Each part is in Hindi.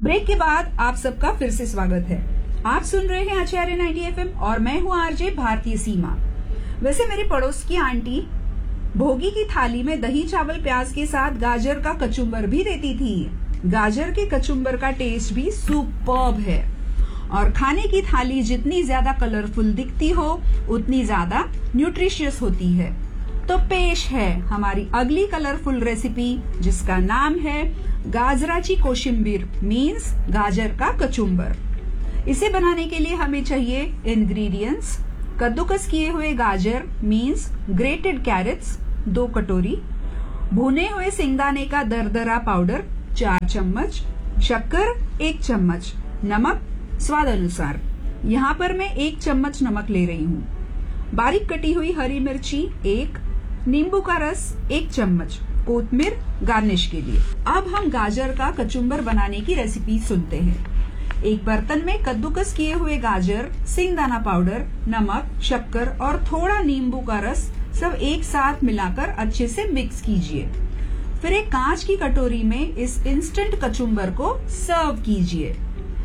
ब्रेक के बाद आप सबका फिर से स्वागत है। आप सुन रहे हैं आचार्य 90 एफएम और मैं हूं आरजे भारतीय सीमा। वैसे मेरे पड़ोस की आंटी भोगी की थाली में दही चावल प्याज के साथ गाजर का कचुम्बर भी देती थी। गाजर के कचुम्बर का टेस्ट भी सुपर्ब है और खाने की थाली जितनी ज्यादा कलरफुल दिखती हो उतनी ज्यादा न्यूट्रिशियस होती है। तो पेश है हमारी अगली कलरफुल रेसिपी जिसका नाम है गाजराची कोशिम्बीर मीन्स गाजर का कचुम्बर। इसे बनाने के लिए हमें चाहिए इंग्रेडिएंट्स: कद्दूकस किए हुए गाजर मीन्स ग्रेटेड कैरेट्स 2 कटोरी, भुने हुए सिंगदाने का दरदरा पाउडर 4 चम्मच, शक्कर 1 चम्मच, नमक स्वाद अनुसार। यहाँ पर मैं 1 चम्मच नमक ले रही हूँ। बारीक कटी हुई हरी मिर्ची 1, नींबू का रस 1 चम्मच, कोतमीर गार्निश के लिए। अब हम गाजर का कचुम्बर बनाने की रेसिपी सुनते हैं। एक बर्तन में कद्दूकस किए हुए गाजर, सिंगदाना पाउडर, नमक, शक्कर और थोड़ा नींबू का रस सब एक साथ मिलाकर अच्छे से मिक्स कीजिए। फिर एक कांच की कटोरी में इस इंस्टेंट कचुम्बर को सर्व कीजिए।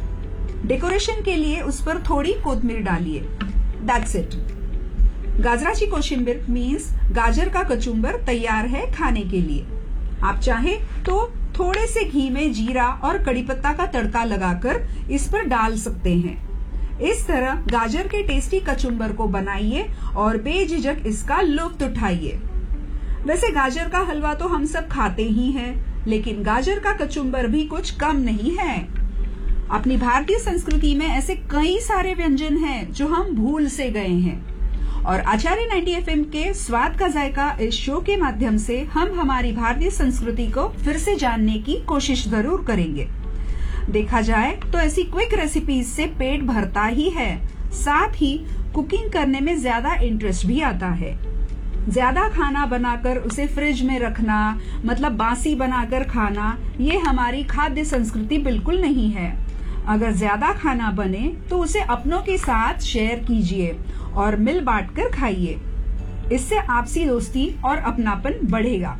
डेकोरेशन के लिए उस पर थोड़ी कोतमीर डालिए। That's it. गाजराची कोशिम्बीर मीन्स गाजर का कचुम्बर तैयार है खाने के लिए। आप चाहें तो थोड़े से घी में जीरा और कड़ी पत्ता का तड़का लगाकर इस पर डाल सकते हैं। इस तरह गाजर के टेस्टी कचुम्बर को बनाइए और बेझिझक इसका लुत्फ उठाइए। वैसे गाजर का हलवा तो हम सब खाते ही हैं, लेकिन गाजर का कचुम्बर भी कुछ कम नहीं है। अपनी भारतीय संस्कृति में ऐसे कई सारे व्यंजन हैं जो हम भूल से गए हैं और आचार्य 90 एफएम के स्वाद का जायका इस शो के माध्यम से हम हमारी भारतीय संस्कृति को फिर से जानने की कोशिश जरूर करेंगे। देखा जाए तो ऐसी क्विक रेसिपीज से पेट भरता ही है, साथ ही कुकिंग करने में ज्यादा इंटरेस्ट भी आता है। ज्यादा खाना बनाकर उसे फ्रिज में रखना मतलब बासी बनाकर खाना, ये हमारी खाद्य संस्कृति बिल्कुल नहीं है। अगर ज्यादा खाना बने तो उसे अपनों के साथ शेयर कीजिए और मिल बांट कर खाइए। इससे आपसी दोस्ती और अपनापन बढ़ेगा।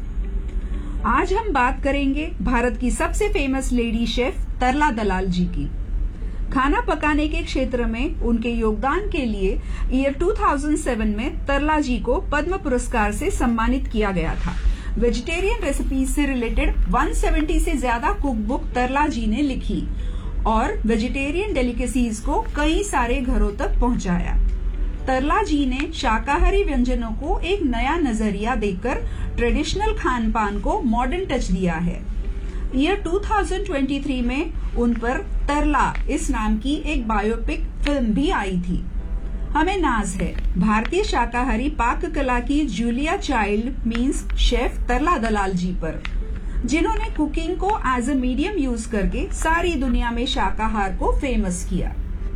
आज हम बात करेंगे भारत की सबसे फेमस लेडी शेफ तरला दलाल जी की। खाना पकाने के क्षेत्र में उनके योगदान के लिए ईयर 2007 में तरला जी को पद्म पुरस्कार से सम्मानित किया गया था। वेजिटेरियन रेसिपीज से रिलेटेड 170 से ज्यादा कुकबुक तरला जी ने लिखी और वेजिटेरियन डेलिकेसीज को कई सारे घरों तक पहुंचाया। तरला जी ने शाकाहारी व्यंजनों को एक नया नजरिया देकर ट्रेडिशनल खान पान को मॉडर्न टच दिया है। ईयर 2023 में उन पर तरला इस नाम की एक बायोपिक फिल्म भी आई थी। हमें नाज है भारतीय शाकाहारी पाक कला की जूलिया चाइल्ड मीन्स शेफ तरला दलाल जी पर, जिन्होंने कुकिंग को एज अ मीडियम यूज करके सारी दुनिया में शाकाहार को फेमस किया।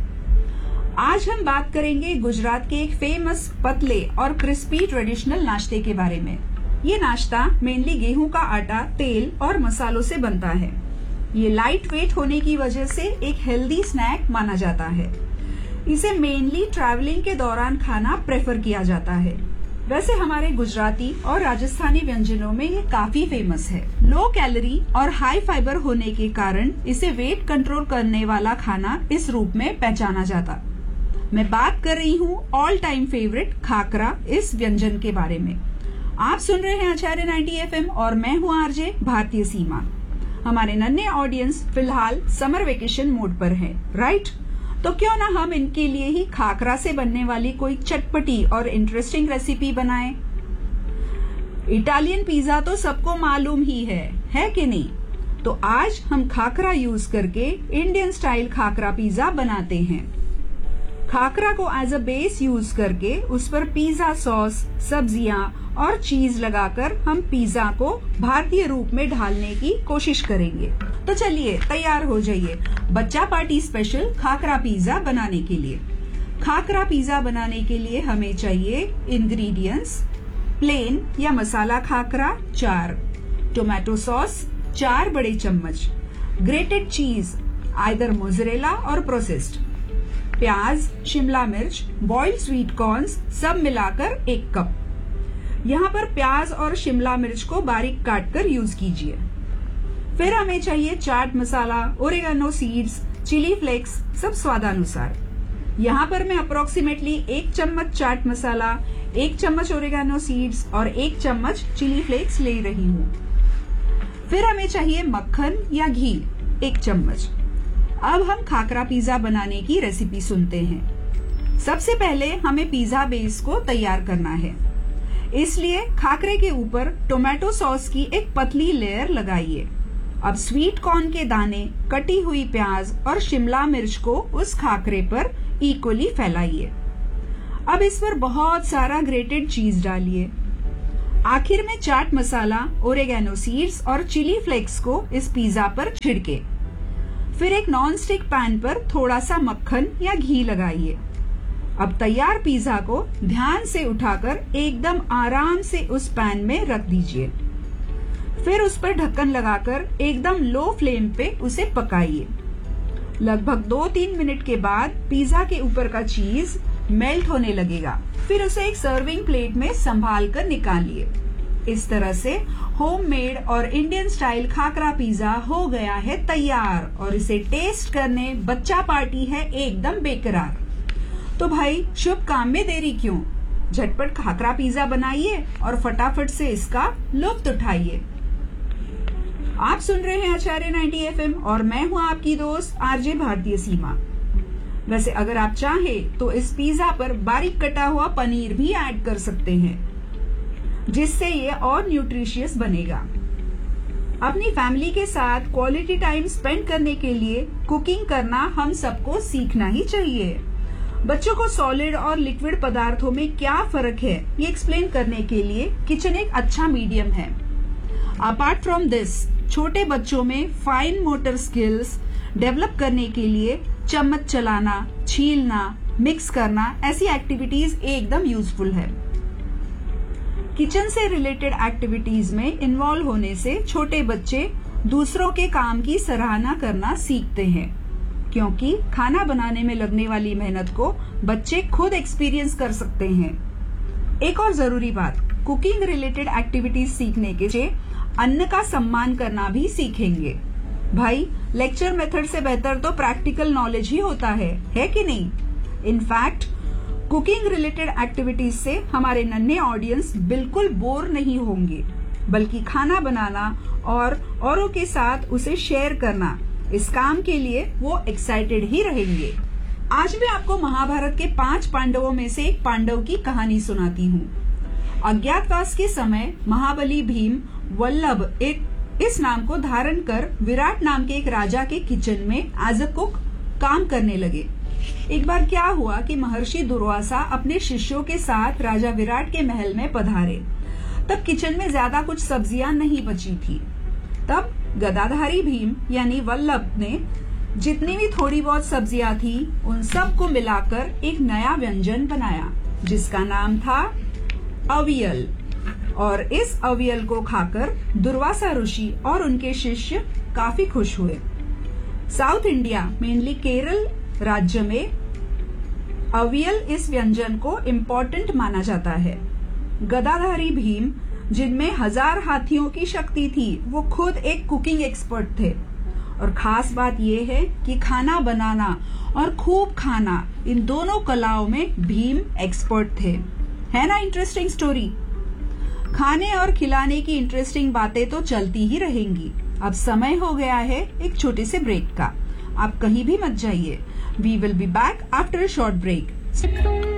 आज हम बात करेंगे गुजरात के एक फेमस पतले और क्रिस्पी ट्रेडिशनल नाश्ते के बारे में। ये नाश्ता मेनली गेहूं का आटा, तेल और मसालों से बनता है। ये लाइट वेट होने की वजह से एक हेल्दी स्नैक माना जाता है। इसे मेनली ट्रैवलिंग के दौरान खाना प्रेफर किया जाता है। वैसे हमारे गुजराती और राजस्थानी व्यंजनों में ये काफी फेमस है। लो कैलोरी और हाई फाइबर होने के कारण इसे वेट कंट्रोल करने वाला खाना इस रूप में पहचाना जाता। मैं बात कर रही हूँ ऑल टाइम फेवरेट खाकरा इस व्यंजन के बारे में। आप सुन रहे हैं आचार्य 90 एफएम और मैं हूँ आरजे भारतीय सीमा। हमारे नन्हे ऑडियंस फिलहाल समर वेकेशन मोड पर है, राइट? तो क्यों ना हम इनके लिए ही खाकरा से बनने वाली कोई चटपटी और इंटरेस्टिंग रेसिपी बनाएं। इटालियन पिज्जा तो सबको मालूम ही है कि नहीं? तो आज हम खाकरा यूज करके इंडियन स्टाइल खाकरा पिज्जा बनाते हैं। खाकरा को एज अ बेस यूज करके उस पर पिज्जा सॉस, सब्जियां और चीज लगाकर हम पिज्जा को भारतीय रूप में ढालने की कोशिश करेंगे। तो चलिए तैयार हो जाइए बच्चा पार्टी स्पेशल खाकरा पिज्जा बनाने के लिए। खाकरा पिज्जा बनाने के लिए हमें चाहिए इंग्रेडिएंट्स: प्लेन या मसाला खाकरा 4, टोमेटो सॉस 4 बड़े चम्मच, ग्रेटेड चीज आइदर मोज़रेला और प्रोसेस्ड, प्याज, शिमला मिर्च, बॉइल्ड स्वीट कॉर्न्स सब मिलाकर 1 कप। यहाँ पर प्याज और शिमला मिर्च को बारीक काटकर यूज कीजिए। फिर हमें चाहिए chaat masala, oregano seeds, chilli flakes, सब स्वादानुसार। यहाँ पर मैं अप्रोक्सीमेटली 1 चम्मच चाट मसाला, 1 चम्मच ओरेगानो सीड्स और 1 चम्मच चिली फ्लेक्स ले रही हूँ। फिर हमें चाहिए मक्खन या घी, 1 चम्मच। अब हम खाकरा पिज्जा बनाने की रेसिपी सुनते हैं। सबसे पहले हमें पिज्जा बेस को तैयार करना है, इसलिए खाकरे के ऊपर टोमेटो सॉस की एक पतली लेयर लगाइए। अब स्वीट कॉर्न के दाने, कटी हुई प्याज और शिमला मिर्च को उस खाकरे पर इक्वली फैलाइए। अब इस पर बहुत सारा ग्रेटेड चीज डालिए। आखिर में चाट मसाला, ओरेगानो सीड्स और चिली फ्लेक्स को इस पिज्जा पर छिड़के। फिर एक नॉन स्टिक पैन पर थोड़ा सा मक्खन या घी लगाइए। अब तैयार पिज्जा को ध्यान से उठाकर एकदम आराम से उस पैन में रख दीजिए। फिर उस पर ढक्कन लगाकर एकदम लो फ्लेम पे उसे पकाइए। लगभग 2-3 मिनट के बाद पिज्जा के ऊपर का चीज मेल्ट होने लगेगा। फिर उसे एक सर्विंग प्लेट में संभाल कर निकालिए। इस तरह से होममेड और इंडियन स्टाइल खाकरा पिज्जा हो गया है तैयार और इसे टेस्ट करने बच्चा पार्टी है एकदम बेकरार। तो भाई शुभ काम में देरी क्यों, झटपट खाकरा पिज्जा बनाइए और फटाफट से इसका लुत्फ उठाइए। आप सुन रहे हैं आचार्य 90 एफएम और मैं हूं आपकी दोस्त आरजे भारतीय सीमा। वैसे अगर आप चाहें तो इस पिज्जा पर बारीक कटा हुआ पनीर भी ऐड कर सकते हैं, जिससे ये और न्यूट्रिशियस बनेगा। अपनी फैमिली के साथ क्वालिटी टाइम स्पेंड करने के लिए कुकिंग करना हम सबको सीखना ही चाहिए। बच्चों को सॉलिड और लिक्विड पदार्थों में क्या फर्क है ये एक्सप्लेन करने के लिए किचन एक अच्छा मीडियम है। अपार्ट फ्रॉम दिस, छोटे बच्चों में फाइन मोटर स्किल्स डेवलप करने के लिए चम्मच चलाना, छीलना, मिक्स करना ऐसी एक्टिविटीज एकदम यूजफुल है। किचन से रिलेटेड एक्टिविटीज में इन्वॉल्व होने से छोटे बच्चे दूसरों के काम की सराहना करना सीखते हैं, क्योंकि खाना बनाने में लगने वाली मेहनत को बच्चे खुद एक्सपीरियंस कर सकते हैं। एक और जरूरी बात, कुकिंग रिलेटेड एक्टिविटीज सीखने के लिए अन्न का सम्मान करना भी सीखेंगे। भाई लेक्चर मेथड से बेहतर तो प्रैक्टिकल नॉलेज ही होता है कि नहीं? इनफैक्ट कुकिंग रिलेटेड एक्टिविटीज से हमारे नन्हे ऑडियंस बिल्कुल बोर नहीं होंगे, बल्कि खाना बनाना और औरों के साथ उसे शेयर करना, इस काम के लिए वो एक्साइटेड ही रहेंगे। आज मैं आपको महाभारत के 5 पांडवों में से एक पांडव की कहानी सुनाती हूँ। अज्ञातवास के समय महाबली भीम वल्लभ इस नाम को धारण कर विराट नाम के एक राजा के किचन में एज अ कुक काम करने लगे। एक बार क्या हुआ कि महर्षि दुर्वासा अपने शिष्यों के साथ राजा विराट के महल में पधारे। तब किचन में ज्यादा कुछ सब्जियां नहीं बची थी। तब गदाधारी भीम यानी वल्लभ ने जितनी भी थोड़ी बहुत सब्जियां थी उन सब को मिलाकर एक नया व्यंजन बनाया, जिसका नाम था अवियल। और इस अवियल को खाकर दुर्वासा ऋषि और उनके शिष्य काफी खुश हुए। साउथ इंडिया, मेनली केरल राज्य में अवियल इस व्यंजन को इम्पोर्टेंट माना जाता है। गदाधारी भीम, जिनमें 1000 हाथियों की शक्ति थी, वो खुद एक कुकिंग एक्सपर्ट थे। और खास बात यह है कि खाना बनाना और खूब खाना, इन दोनों कलाओं में भीम एक्सपर्ट थे। है ना इंटरेस्टिंग स्टोरी? खाने और खिलाने की इंटरेस्टिंग बातें तो चलती ही रहेंगी। अब समय हो गया है एक छोटे से ब्रेक का। आप कहीं भी मत जाइए। We will be back after a short break.